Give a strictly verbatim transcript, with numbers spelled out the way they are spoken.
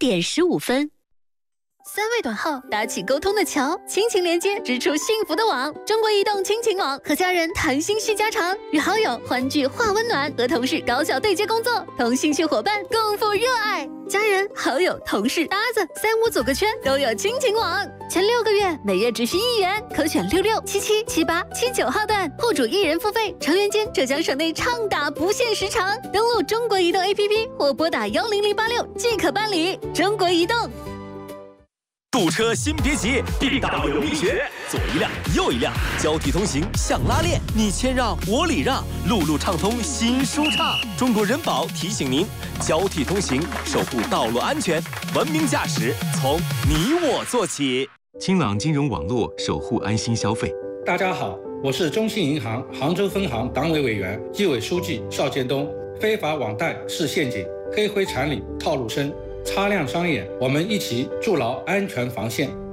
点十五分。 三位短号搭起沟通的桥，亲情连接织出幸福的网。中国移动亲情网，和家人谈心叙家常，与好友欢聚话温暖，和同事高效对接工作，同兴趣伙伴共赴热爱。家人、好友、同事、搭子，三五组个圈都有亲情网。前六个月每月只需一元，可选六六、七七、七八、七九号段，户主一人付费，成员间浙江省内畅打不限时长。登录中国移动 A P P 或拨打幺零零八六即可办理。中国移动。 堵车先别急 ，B W 力学，左一辆右一辆，交替通行像拉链，你谦让我礼让，路路畅通心舒畅。中国人保提醒您，交替通行，守护道路安全，文明驾驶从你我做起。 清朗金融网络，守护安心消费。 大家好，我是中信银行杭州分行党委委员、纪委书记邵建东。非法网贷是陷阱，黑灰产里套路深。擦亮双眼，我们一起筑牢安全防线。